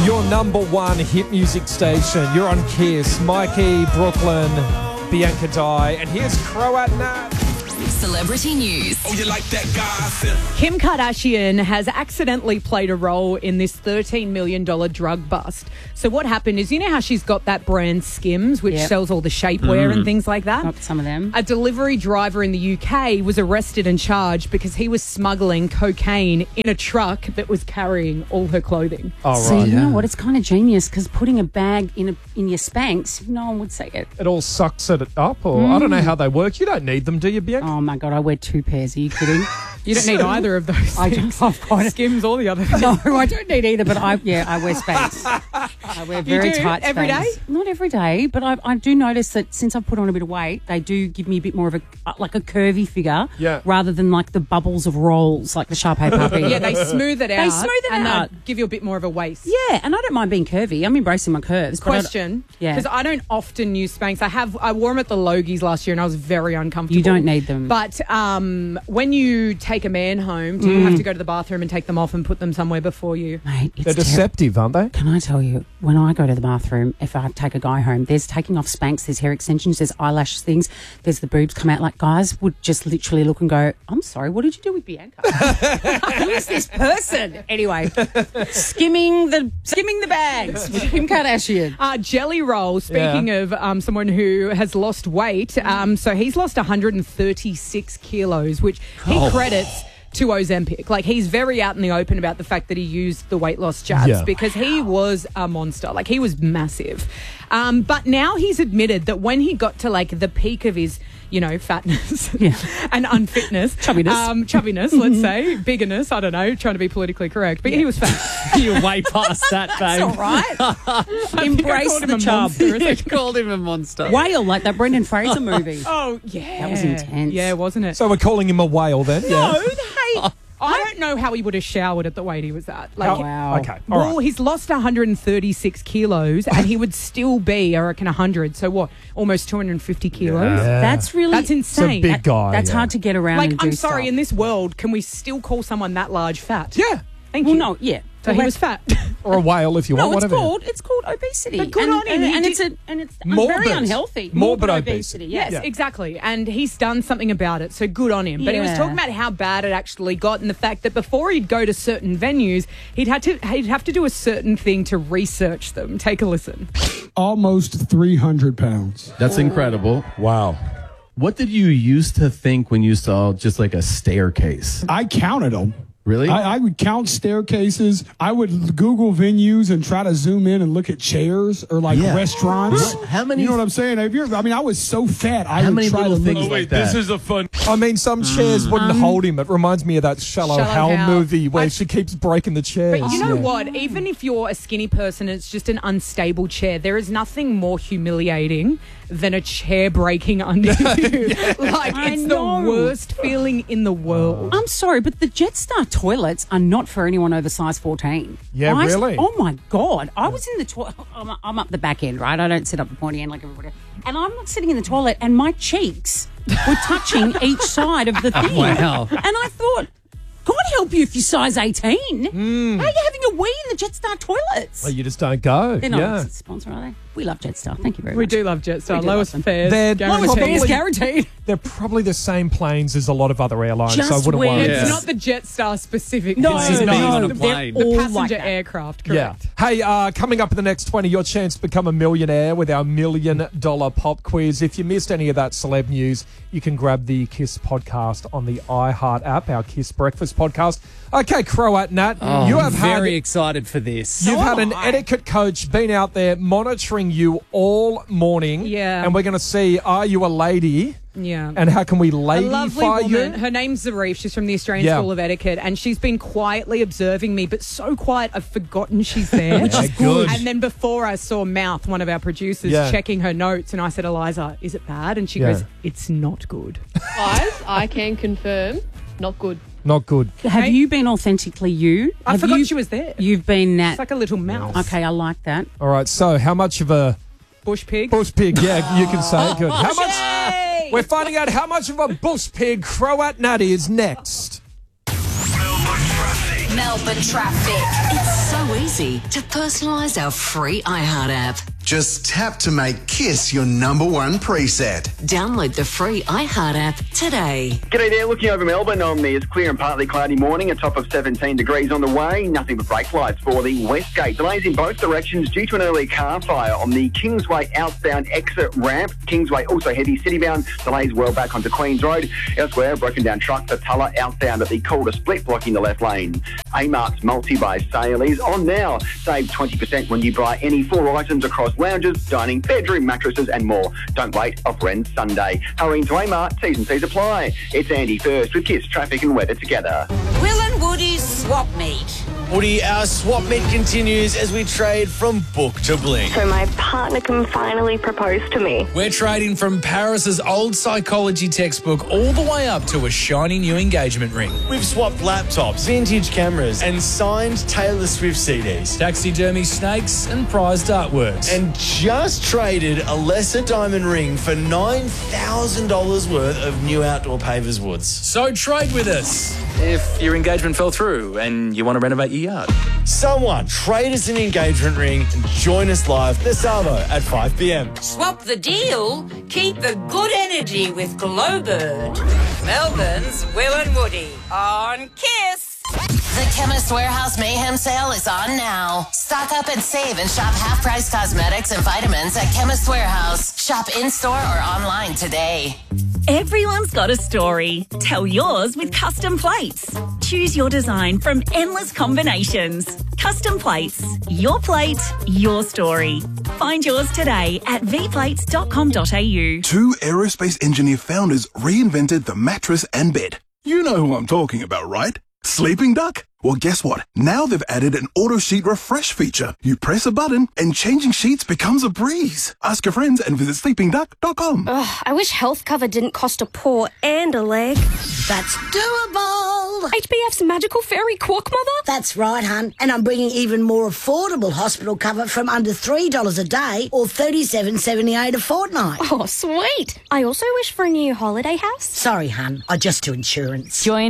Your number one hit music station. You're on Kiss. Mikey, Brooklyn, Bianca Dye. And here's Croat Nat. Celebrity news. Oh, you like that gossip? Kim Kardashian has accidentally played a role in this $13 million drug bust. So what happened is, you know how she's got that brand Skims, which sells all the shapewear and things like that? Got some of them. A delivery driver in the UK was arrested and charged because he was smuggling cocaine in a truck that was carrying all her clothing. Oh, So right. you know what? It's kind of genius because putting a bag in your Spanx, no one would say it. It all sucks it up, or I don't know how they work. You don't need them, do you, Bianca? Oh my God, I wear 2 pairs. Are you kidding? You don't need either of those I things. don't- I've got it. Skims or the other thing. No, I don't need either, but I wear Spanx. I wear very do? tight Every Spanx. day? Not every day, but I do notice that since I've put on a bit of weight, they do give me a bit more of a curvy figure rather than like the bubbles of rolls like the Sharpay puppy. Yeah, they smooth it out. They smooth it and out. they give you a bit more of a waist. Yeah, and I don't mind being curvy. I'm embracing my curves. but I don't- Question, Yeah. because I don't often use Spanx. I wore them at the Logies last year and I was very uncomfortable. You don't need them. But when you take a man home, do you have to go to the bathroom and take them off and put them somewhere before you? Mate, it's They're deceptive, aren't they? Can I tell you, when I go to the bathroom, if I take a guy home, there's taking off Spanx, there's hair extensions, there's eyelash things, there's the boobs come out. Like, guys would just literally look and go, I'm sorry, what did you do with Bianca? Who is this person? Anyway, skimming the bags with Kim Kardashian. Jelly Roll, speaking of someone who has lost weight, so he's lost 136 kilos, which he credits to Ozempic. Like, he's very out in the open about the fact that he used the weight loss jabs because he was a monster. Like, he was massive. But now he's admitted that when he got to, like, the peak of his, fatness and unfitness. Chubbiness, let's say. Biggerness, I don't know, trying to be politically correct. But he was fat. You're way past that, babe. All right. Embrace the chub. You called him a monster. Whale, like that Brendan Fraser movie. Oh, yeah. That was intense. Yeah, wasn't it? So we're calling him a whale then? No, I don't know how he would have showered at the weight he was at. Like, Wow. Okay, all right. Well, he's lost 136 kilos and he would still be, I reckon, 100. So what? Almost 250 kilos? Yeah. That's really... That's insane. It's a big guy. That's hard to get around Like, and do I'm sorry, stuff. in this world, can we still call someone that large fat? Yeah. Thank Well, you. no, yeah. So he was fat. Or a whale if you want, No, whatever. it's called obesity. But good on him. And He it's very Morbid. unhealthy. Morbid obesity. Yes, Yeah. exactly. And he's done something about it, so good on him. But he was Yeah. talking about how bad it actually got and the fact that before he'd go to certain venues, he'd have to do a certain thing to research them. Take a listen. Almost 300 pounds. That's incredible. Wow. What did you used to think when you saw just like a staircase? I counted them. Really? I would count staircases. I would Google venues and try to zoom in and look at chairs or like restaurants. How many? You know what I'm saying? I was so fat. I How would many try little to things look. like that? a fun. I mean, some chairs wouldn't hold him. It reminds me of that Shallow Shallow Hal Hal. movie where she keeps breaking the chairs. But you know what? Even if you're a skinny person and it's just an unstable chair, there is nothing more humiliating than a chair breaking under you. Like, I it's know. the worst feeling in the world. I'm sorry, but the Jetstar toilets are not for anyone over size 14. Yeah, really? Oh, my God. I was in the toilet. I'm up the back end, right? I don't sit up the pointy end like everybody. And I'm not sitting in the toilet, and my cheeks were touching each side of the thing. Wow. And I thought, God help you if you're size 18. How are you having a wee in the Jetstar toilets? Well, you just don't go. They're not yeah. a sponsor, are they? We love Jetstar. Thank you very much. We do love Jetstar. We do Lowest love them. fares. They're guaranteed. Lowest Probably- fares guaranteed. They're probably the same planes as a lot of other airlines, so I Just wouldn't weird. worry. It's Yeah. not the Jetstar specific. No, planes. It's being on a They're plane. The all passenger like that. aircraft, Yeah. correct. Hey, coming up in the next 20, your chance to become a millionaire with our $1 million pop quiz. If you missed any of that celeb news, you can grab the KISS podcast on the iHeart app, our KISS Breakfast podcast. Okay, Croat Nat, you have very had... excited for this. You've had an etiquette coach been out there monitoring you all morning. Yeah. And we're going to see, are you a lady? Yeah. And how can we A lovely ladyfy woman. you? Her name's Zarif. She's from the Australian Yeah. School of Etiquette, and she's been quietly observing me, but so quiet I've forgotten she's there. Which is good. And then before I saw Mouth, one of our producers, Yeah. checking her notes, and I said, Eliza, is it bad? And she Yeah. goes, it's not good. Guys, I can confirm, not good. Not good. Have Hey. you been authentically you? I Have forgot you, she was there. You've been Nat. It's like a little mouse. Okay, I like that. All right, so how much of a Bush pig. bush pig? Yeah, you can say it. Good. How much? We're finding out how much of a bush pig Croat Nat is next. Melbourne traffic. It's so easy to personalise our free iHeart app. Just tap to make KISS your number one preset. Download the free iHeart app today. G'day there, looking over Melbourne on the clear and partly cloudy morning, a top of 17 degrees on the way. Nothing but brake lights for the Westgate. Delays in both directions due to an early car fire on the Kingsway outbound exit ramp. Kingsway also heavy citybound. Delays well back onto Queens Road. Elsewhere, a broken down truck for Tulla outbound at the Calder Split blocking the left lane. Amart's multi by sale is on now. Save 20% when you buy any 4 items across lounges, dining, bedroom mattresses and more. Don't wait, offer ends Sunday. Hurry into Amart, T's and C's apply. It's Andy first with KISS traffic and weather together. Will and Woody's swap meet. Woody, our swap meet continues as we trade from book to bling. So my partner can finally propose to me. We're trading from Paris's old psychology textbook all the way up to a shiny new engagement ring. We've swapped laptops, vintage cameras and signed Taylor Swift CDs, taxidermy snakes and prized artworks. And just traded a lesser diamond ring for $9,000 worth of new outdoor pavers woods. So trade with us. If your engagement fell through and you want to renovate your yard. Someone trade us an engagement ring and join us live this Savo at 5 p.m. Swap the deal. Keep the good energy with Glowbird. Melbourne's Will and Woody on KISS. The Chemist Warehouse Mayhem Sale is on now. Stock up and save and shop half-price cosmetics and vitamins at Chemist Warehouse. Shop in-store or online today. Everyone's got a story. Tell yours with Custom Plates. Choose your design from endless combinations. Custom Plates. Your plate, your story. Find yours today at vplates.com.au. 2 aerospace engineer founders reinvented the mattress and bed. You know who I'm talking about, right? Sleeping Duck? Well, guess what? Now they've added an auto sheet refresh feature. You press a button and changing sheets becomes a breeze. Ask your friends and visit sleepingduck.com. Ugh, I wish health cover didn't cost a paw and a leg. That's doable. HBF's magical fairy quack mother? That's right, hun. And I'm bringing even more affordable hospital cover from under $3 a day or $37.78 a fortnight. Oh, sweet. I also wish for a new holiday house. Sorry, hun. I just do insurance. Join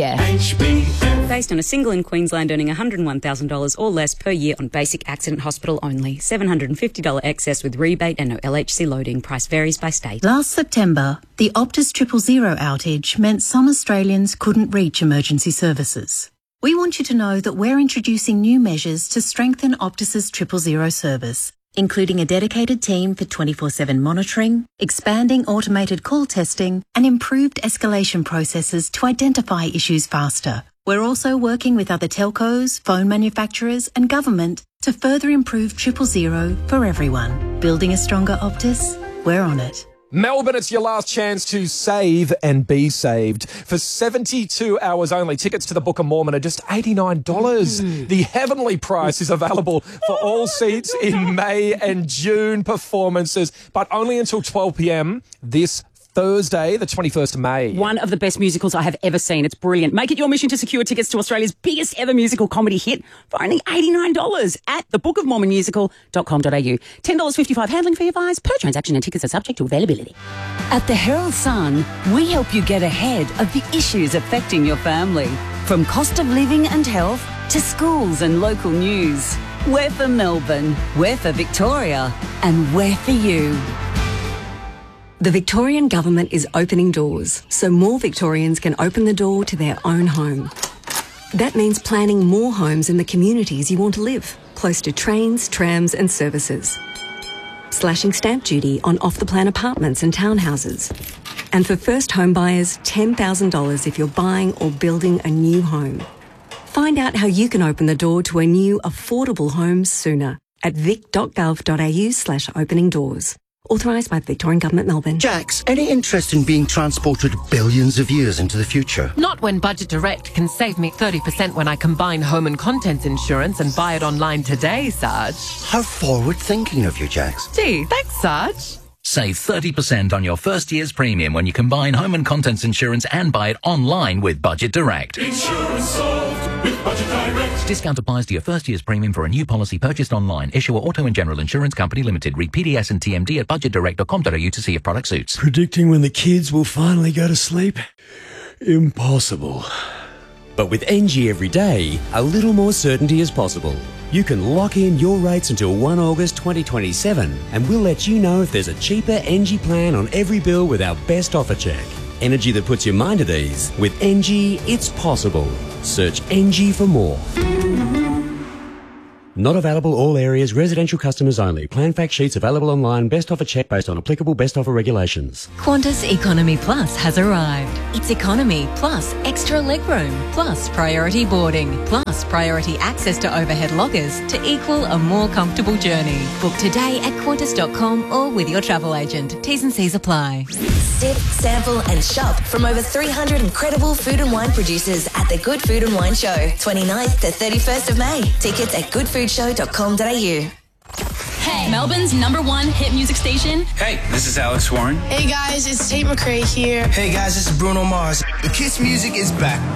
HBF. Based on a single in Queensland earning $101,000 or less per year on basic accident hospital only. $750 excess with rebate and no LHC loading. Price varies by state. Last September, the Optus 000 outage meant some Australians couldn't reach emergency services. We want you to know that we're introducing new measures to strengthen Optus's 000 service, including a dedicated team for 24/7 monitoring, expanding automated call testing, and improved escalation processes to identify issues faster. We're also working with other telcos, phone manufacturers and government to further improve 000 for everyone. Building a stronger Optus? We're on it. Melbourne, it's your last chance to save and be saved. For 72 hours only, tickets to the Book of Mormon are just $89. The Heavenly Price is available for all seats in May and June performances, but only until 12 p.m. this Thursday, the 21st of May. One of the best musicals I have ever seen. It's brilliant. Make it your mission to secure tickets to Australia's biggest ever musical comedy hit for only $89 at thebookofmormonmusical.com.au. $10.55 handling fee advised per transaction, and tickets are subject to availability. At the Herald Sun, we help you get ahead of the issues affecting your family. From cost of living and health to schools and local news. We're for Melbourne, we're for Victoria, and we're for you. The Victorian Government is opening doors so more Victorians can open the door to their own home. That means planning more homes in the communities you want to live, close to trains, trams and services. Slashing stamp duty on off-the-plan apartments and townhouses. And for first home buyers, $10,000 if you're buying or building a new home. Find out how you can open the door to a new affordable home sooner at vic.gov.au/opening doors. Authorised by the Victorian Government, Melbourne. Jax, any interest in being transported billions of years into the future? Not when Budget Direct can save me 30% when I combine home and contents insurance and buy it online today, Sarge. How forward-thinking of you, Jax. Gee, thanks, Sarge. Save 30% on your first year's premium when you combine home and contents insurance and buy it online with Budget Direct. Insurance solved with Budget Direct. Discount applies to your first year's premium for a new policy purchased online. Issuer Auto and General Insurance Company Limited. Read PDS and TMD at budgetdirect.com.au to see if product suits. Predicting when the kids will finally go to sleep? Impossible. But with NG every day, a little more certainty is possible. You can lock in your rates until 1 August 2027 and we'll let you know if there's a cheaper NG plan on every bill with our best offer check. Energy that puts your mind at ease. With NG, it's possible. Search NG for more. Not available all areas, residential customers only. Plan fact sheets available online. Best offer check based on applicable best offer regulations. Qantas Economy Plus has arrived. It's economy plus extra legroom plus priority boarding plus priority access to overhead lockers to equal a more comfortable journey. Book today at qantas.com or with your travel agent. T's and C's apply. Sit, sample and shop from over 300 incredible food and wine producers at the Good Food and Wine Show, 29th to 31st of May. Tickets at goodfoodshow.com.au. Hey, Melbourne's #1 hit music station. Hey, this is Alex Warren. Hey guys, it's Tate McRae here. Hey guys, this is Bruno Mars. The Kiss music is back.